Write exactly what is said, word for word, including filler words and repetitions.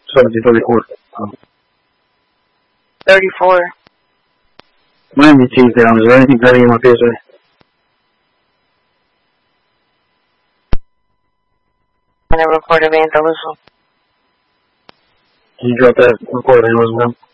Solamente record. Um, thirty-four. Mind your teeth down. Is there anything pending in my P S A? En el reporte de venta uso. Can you drop that recording? Wasn't done.